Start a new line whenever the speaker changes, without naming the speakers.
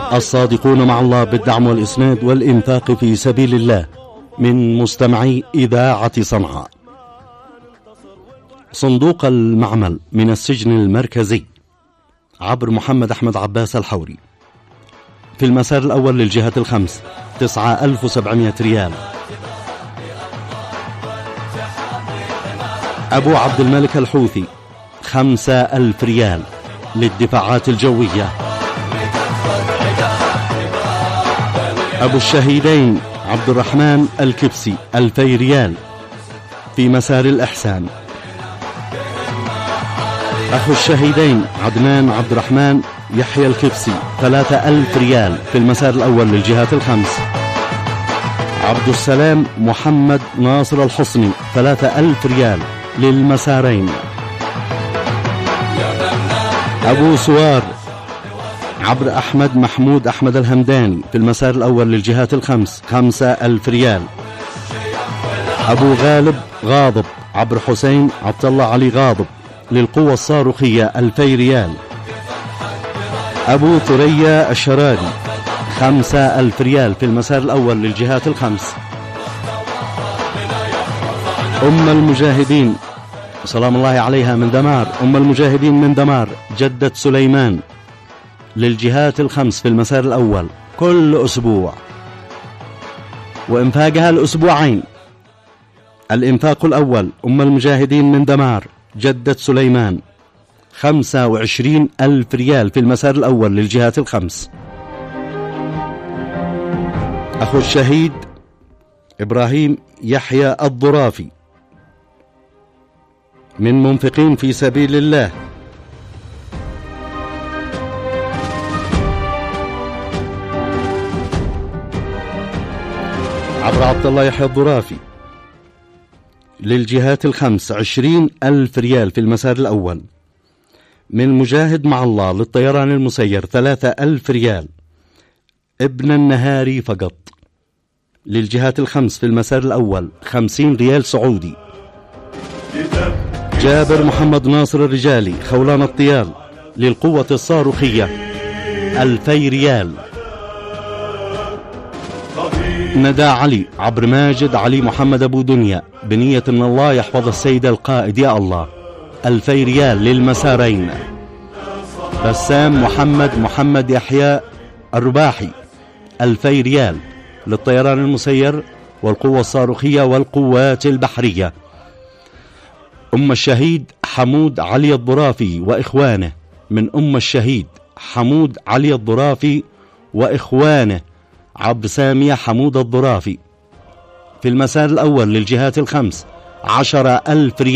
الصادقون مع الله بالدعم والإسناد والإنفاق في سبيل الله من مستمعي إذاعة صنعاء. صندوق المعمل من السجن المركزي عبر محمد أحمد عباس الحوري. في المسار الأول للجهات الخمس 9700 ريال. أبو عبد الملك الحوثي 5000 ريال للدفاعات الجوية. أبو الشهيدين عبد الرحمن الكبسي 2000 ريال في مسار الإحسان. أخو الشهيدين عدنان عبد الرحمن يحيى الكبسي 3000 ريال في المسار الأول للجهات الخمس. عبد السلام محمد ناصر الحصني 3000 ريال للمسارين. أبو سوار عبر أحمد محمود أحمد الهمداني في المسار الأول للجهات الخمس 5000 ريال. أبو غالب غاضب عبر حسين عبد الله علي غاضب للقوة الصاروخية 2000 ريال. أبو ثريا الشراري 5000 ريال في المسار الأول للجهات الخمس. أم المجاهدين سلام الله عليها من دمار، أم المجاهدين من دمار جدة سليمان للجهات الخمس في المسار الأول كل أسبوع، وإنفاقها الأسبوعين. الإنفاق الأول أم المجاهدين من دمار جدة سليمان 25,000 ريال في المسار الأول للجهات الخمس. أخو الشهيد إبراهيم يحيى الضرافي من منفقين في سبيل الله عبر عبد الله يحيى الضرافي للجهات الخمس 20,000 ريال في المسار الأول. من مجاهد مع الله للطيران المسير 3,000 ريال. ابن النهاري فقط للجهات الخمس في المسار الأول 50 ريال سعودي. جابر محمد ناصر الرجالي خولان الطيال للقوة الصاروخية 2000 ريال. ندى علي عبر ماجد علي محمد أبو دنيا بنية أن الله يحفظ السيد القائد يا الله 2000 ريال للمسارين. بسام محمد يحيى الرباحي 2000 ريال للطيران المسير والقوة الصاروخية والقوات البحرية. أم الشهيد حمود علي الضرافي وإخوانه من أم الشهيد حمود علي الضرافي وإخوانه عبد سامية حمود الضرافي في المسار الأول للجهات الخمس 10,000 ريال.